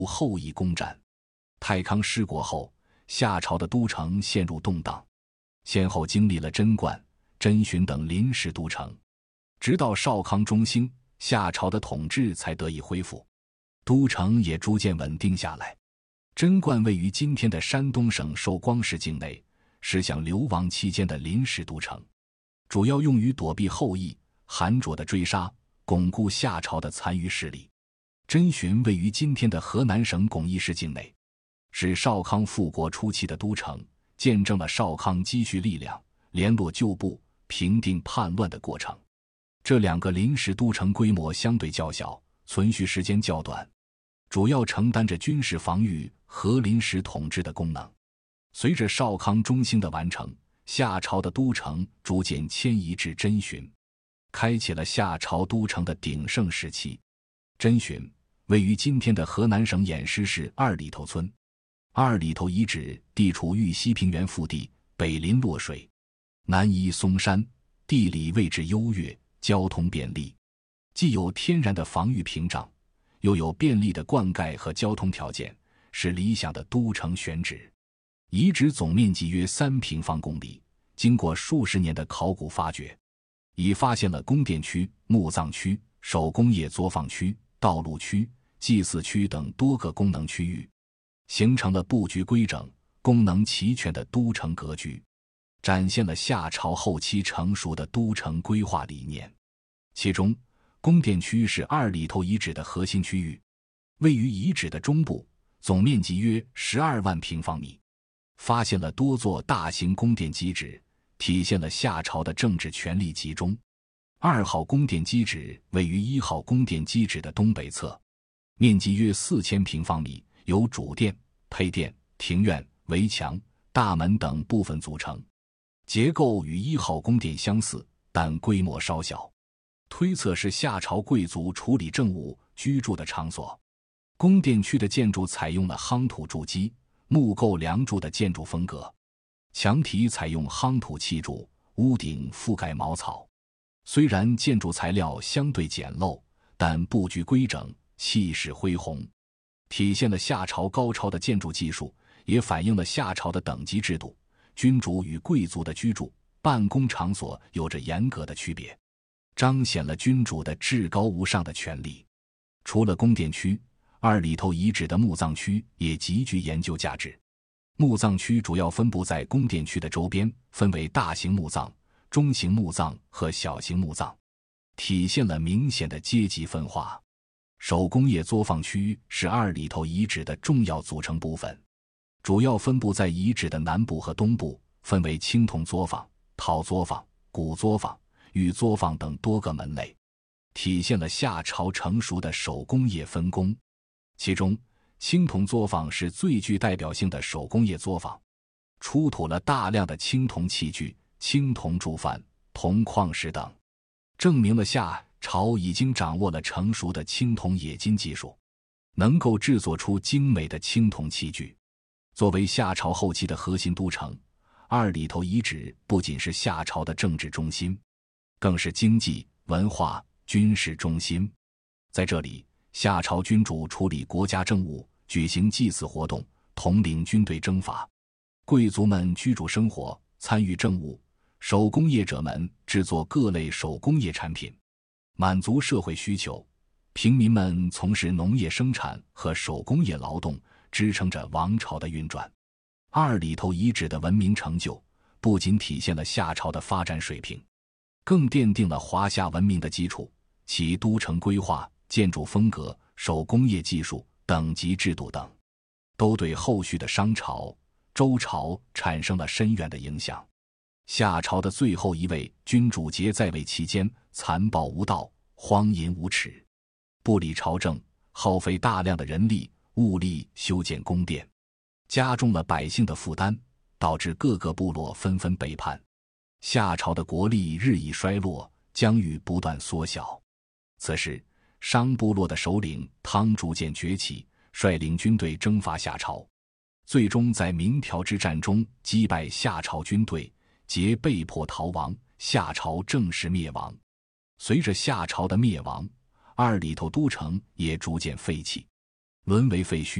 后裔攻占。太康失国后，夏朝的都城陷入动荡，先后经历了贞观、真寻等临时都城，直到少康中兴，夏朝的统治才得以恢复，都城也逐渐稳定下来。贞观位于今天的山东省寿光市境内，是享流亡期间的临时都城，主要用于躲避后裔韩卓的追杀，巩固夏朝的残余势力。真寻位于今天的河南省巩义市境内，是少康复国初期的都城，见证了少康积蓄力量、联络旧部、平定叛乱的过程。这两个临时都城规模相对较小，存续时间较短，主要承担着军事防御和临时统治的功能。随着少康中兴的完成，夏朝的都城逐渐迁移至真寻，开启了夏朝都城的鼎盛时期。真寻位于今天的河南省偃师市二里头村，二里头遗址地处豫西平原腹地，北临洛水，南依嵩山，地理位置优越，交通便利，既有天然的防御屏障，又有便利的灌溉和交通条件，是理想的都城选址。遗址总面积约3平方公里，经过数十年的考古发掘，已发现了宫殿区、墓葬区、手工业作坊区、道路区、祭祀区等多个功能区域，形成了布局规整、功能齐全的都城格局，展现了夏朝后期成熟的都城规划理念。其中，宫殿区是二里头遗址的核心区域，位于遗址的中部，总面积约12万平方米，发现了多座大型宫殿基址，体现了夏朝的政治权力集中。2号宫殿基址位于1号宫殿基址的东北侧，面积约4000平方米，由主殿、配殿、庭院、围墙、大门等部分组成，结构与1号宫殿相似，但规模稍小，推测是夏朝贵族处理政务居住的场所。宫殿区的建筑采用了夯土筑基、木构梁柱的建筑风格，墙体采用夯土砌筑，屋顶覆盖茅草。虽然建筑材料相对简陋，但布局规整，气势恢宏，体现了夏朝高超的建筑技术，也反映了夏朝的等级制度，君主与贵族的居住、办公场所有着严格的区别，彰显了君主的至高无上的权力。除了宫殿区，二里头遗址的墓葬区也极具研究价值。墓葬区主要分布在宫殿区的周边，分为大型墓葬、中型墓葬和小型墓葬，体现了明显的阶级分化。手工业作坊区是二里头遗址的重要组成部分，主要分布在遗址的南部和东部，分为青铜作坊、陶作坊、骨作坊、玉作坊等多个门类，体现了夏朝成熟的手工业分工。其中，青铜作坊是最具代表性的手工业作坊，出土了大量的青铜器具、青铜铸范、铜矿石等，证明了夏朝已经掌握了成熟的青铜冶金技术，能够制作出精美的青铜器具。作为夏朝后期的核心都城，二里头遗址不仅是夏朝的政治中心，更是经济、文化、军事中心。在这里，夏朝君主处理国家政务，举行祭祀活动，统领军队征伐；贵族们居住生活，参与政务；手工业者们制作各类手工业产品，满足社会需求；平民们从事农业生产和手工业劳动，支撑着王朝的运转。二里头遗址的文明成就，不仅体现了夏朝的发展水平，更奠定了华夏文明的基础。其都城规划、建筑风格、手工业技术、等级制度等，都对后续的商朝、周朝产生了深远的影响。夏朝的最后一位君主桀在位期间，残暴无道，荒淫无耻，不理朝政，耗费大量的人力物力修建宫殿，加重了百姓的负担，导致各个部落纷纷背叛。夏朝的国力日益衰落，疆域不断缩小。此时，商部落的首领汤逐渐崛起，率领军队征伐夏朝，最终在鸣条之战中击败夏朝军队，桀被迫逃亡，夏朝正式灭亡。随着夏朝的灭亡，二里头都城也逐渐废弃。 沦为废墟。